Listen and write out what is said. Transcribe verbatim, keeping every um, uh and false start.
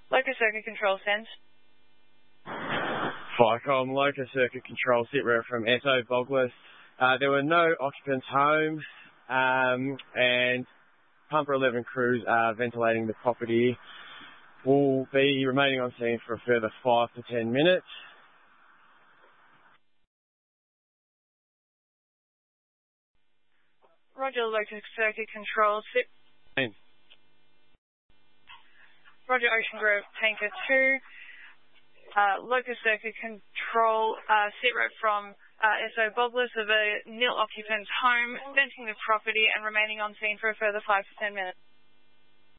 Locus Circuit Control send. Vicom, Locus Circuit Control, sit rep from S O Bogless. Uh, there were no occupants home, um, and Pumper eleven crews are ventilating the property. Will be remaining on scene for a further five to ten minutes. Roger, Locus Circuit Control, sit. In. Roger, Ocean Grove Tanker two. Uh, Locus Circuit Control, uh, sit rep from uh, S O Bogless of a nil occupants home, venting the property and remaining on scene for a further five to ten minutes.